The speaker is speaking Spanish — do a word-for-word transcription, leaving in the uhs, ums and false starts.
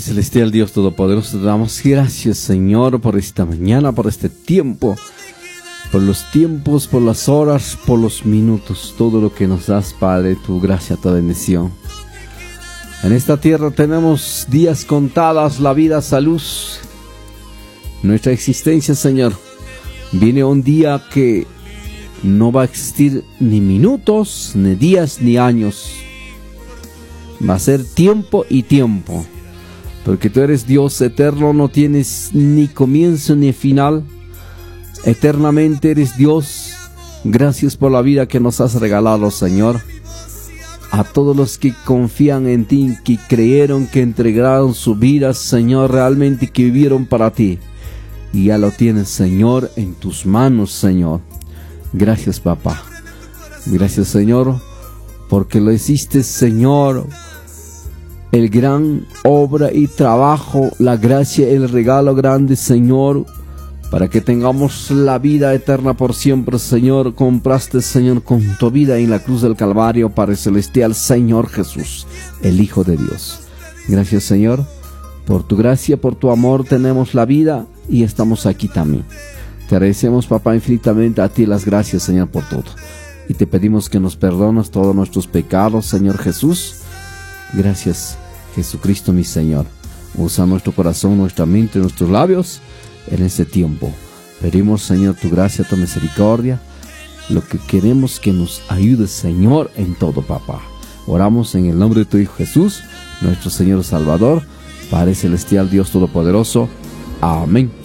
Padre Celestial, Dios Todopoderoso, te damos gracias, Señor, por esta mañana, por este tiempo, por los tiempos, por las horas, por los minutos, todo lo que nos das, Padre, tu gracia, tu bendición. En esta tierra tenemos días contadas, la vida, salud, nuestra existencia, Señor. Viene un día que no va a existir ni minutos, ni días, ni años. Va a ser tiempo y tiempo. Porque tú eres Dios eterno, no tienes ni comienzo ni final. Eternamente eres Dios. Gracias por la vida que nos has regalado, Señor. A todos los que confían en ti, que creyeron, que entregaron su vida, Señor, realmente que vivieron para ti. Y ya lo tienes, Señor, en tus manos, Señor. Gracias, papá. Gracias, Señor, porque lo hiciste, Señor. El gran obra y trabajo, la gracia, el regalo grande, Señor, para que tengamos la vida eterna por siempre, Señor. Compraste, Señor, con tu vida en la cruz del Calvario, Padre Celestial, Señor Jesús, el Hijo de Dios. Gracias, Señor, por tu gracia, por tu amor tenemos la vida y estamos aquí también. Te agradecemos, papá, infinitamente a ti las gracias, Señor, por todo. Y te pedimos que nos perdones todos nuestros pecados, Señor Jesús. Gracias, Jesucristo, mi Señor. Usa nuestro corazón, nuestra mente, nuestros labios en este tiempo. Pedimos, Señor, tu gracia, tu misericordia. Lo que queremos que nos ayudes, Señor, en todo, papá. Oramos en el nombre de tu Hijo Jesús, nuestro Señor Salvador, Padre Celestial, Dios Todopoderoso. Amén